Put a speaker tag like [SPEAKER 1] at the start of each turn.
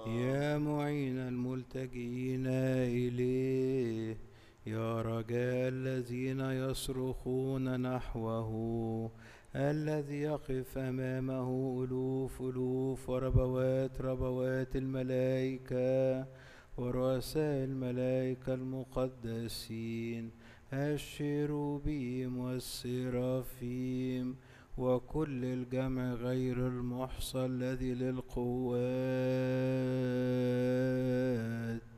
[SPEAKER 1] يا معين الملتجئين إليه، يا رجاء الذين يصرخون نحوه، الذي يقف أمامه ألوف ألوف وربوات ربوات الملائكة ورؤساء الملائكة المقدسين، الشيروبيم والسرافيم، وكل الجمع غير المحصى الذي للقوات.